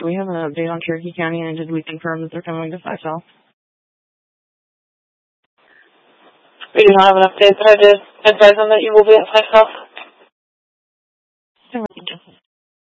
Do we have an update on Cherokee County, and did we confirm that they're coming to Flagstaff? We do not have an update, but I did advise them that you will be at Flagstaff.